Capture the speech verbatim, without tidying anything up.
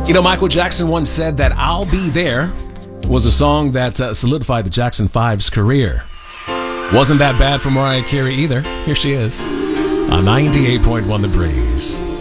You know, Michael Jackson once said that I'll Be There was a song that uh, solidified the Jackson Five's career. Wasn't that bad for Mariah Carey either. Here she is on ninety-eight point one The Breeze.